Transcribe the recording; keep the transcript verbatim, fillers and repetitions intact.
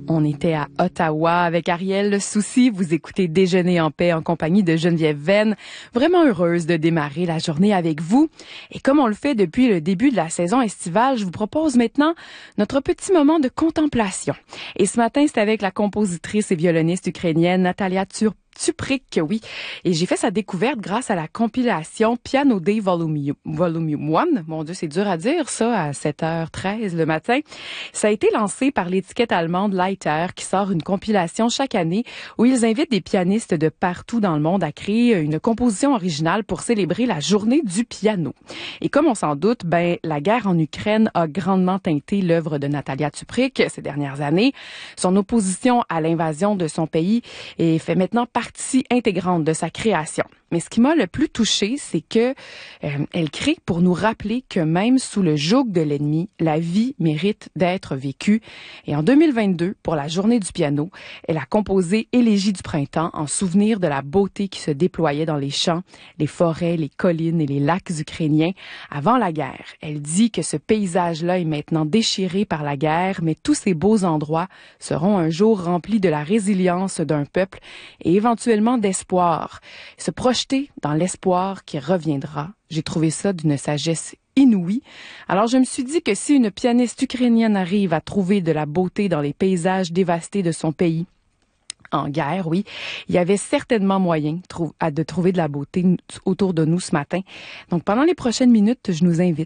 On était à Ottawa avec Ariel Soucy. Vous écoutez Déjeuner en paix en compagnie de Geneviève Venn. Vraiment heureuse de démarrer la journée avec vous. Et comme on le fait depuis le début de la saison estivale, je vous propose maintenant notre petit moment de contemplation. Et ce matin, c'est avec la compositrice et violoniste ukrainienne Natalia Tur Tuprik, oui. Et j'ai fait sa découverte grâce à la compilation Piano Day Volume, Volume un. Mon Dieu, c'est dur à dire, ça, à sept heures treize le matin. Ça a été lancé par l'étiquette allemande Leiter, qui sort une compilation chaque année où ils invitent des pianistes de partout dans le monde à créer une composition originale pour célébrer la journée du piano. Et comme on s'en doute, ben, la guerre en Ukraine a grandement teinté l'œuvre de Natalia Tuprik ces dernières années. Son opposition à l'invasion de son pays est fait maintenant partie partie intégrante de sa création. Mais ce qui m'a le plus touchée, c'est que euh, elle crée pour nous rappeler que même sous le joug de l'ennemi, la vie mérite d'être vécue. Et en deux mille vingt-deux, pour la journée du piano, elle a composé Élégie du printemps en souvenir de la beauté qui se déployait dans les champs, les forêts, les collines et les lacs ukrainiens avant la guerre. Elle dit que ce paysage-là est maintenant déchiré par la guerre, mais tous ces beaux endroits seront un jour remplis de la résilience d'un peuple et éventuellement d'espoir. Se projeter dans l'espoir qui reviendra. J'ai trouvé ça d'une sagesse inouïe. Alors je me suis dit que si une pianiste ukrainienne arrive à trouver de la beauté dans les paysages dévastés de son pays, en guerre, oui, il y avait certainement moyen de trouver de la beauté autour de nous ce matin. Donc pendant les prochaines minutes, je nous invite